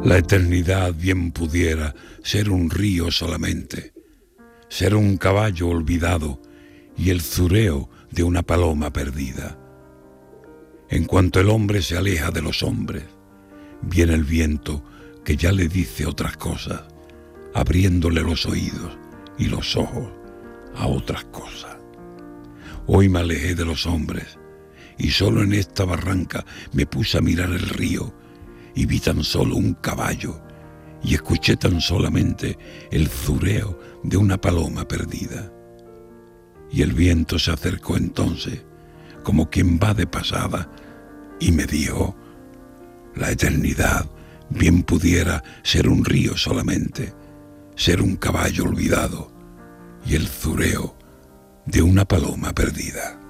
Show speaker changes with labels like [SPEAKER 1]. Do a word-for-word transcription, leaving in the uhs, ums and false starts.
[SPEAKER 1] La eternidad bien pudiera ser un río solamente, ser un caballo olvidado y el zureo de una paloma perdida. En cuanto el hombre se aleja de los hombres, viene el viento que ya le dice otras cosas, abriéndole los oídos y los ojos a otras cosas. Hoy me alejé de los hombres y solo en esta barranca me puse a mirar el río y vi tan solo un caballo y escuché tan solamente el zureo de una paloma perdida. Y el viento se acercó entonces como quien va de pasada y me dijo: la eternidad bien pudiera ser un río solamente, ser un caballo olvidado y el zureo de una paloma perdida.